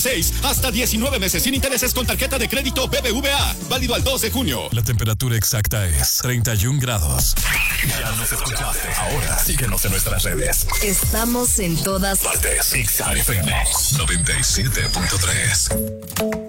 6 hasta 19 meses sin intereses con tarjeta de crédito BBVA. Válido al 2 de junio. La temperatura exacta es 31 grados. Ya nos escuchaste. Ahora síguenos en nuestras redes. Estamos en todas partes. XFM 97.3.